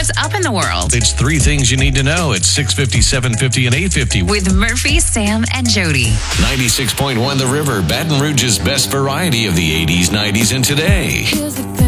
what's up in the world. It's 3 things you need to know at 6:50, 7:50, and 8:50. With Murphy, Sam, and Jody. 96.1 The River, Baton Rouge's best variety of the 80s, 90s, and today.